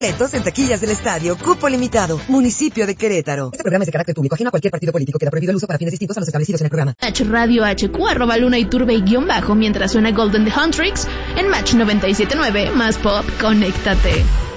Boletos en taquillas del estadio, cupo limitado, municipio de Querétaro. Este programa es de carácter público, ajeno a cualquier partido político. Queda prohibido el uso para fines distintos a los establecidos en el programa. Match Radio HQ @Luna Iturbe _ mientras suena Golden The Huntrix en Match 97.9 más pop, conéctate.